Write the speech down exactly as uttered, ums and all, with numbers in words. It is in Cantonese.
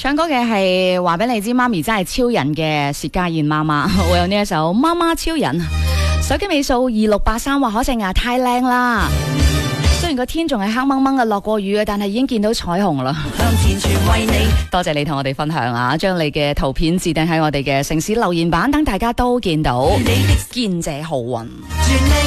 唱歌嘅係話俾你知，媽咪真係超人嘅薛家燕媽媽，會有呢一首《媽媽超人》。手機尾數二六八三話可隻牙太靚啦，雖然個天仲係黑掹掹嘅，落過雨嘅，但係已經見到彩虹啦。向前傳為你，多謝你同我哋分享啊！將你嘅圖片置頂喺我哋嘅城市留言板，等大家都見到，見者好運。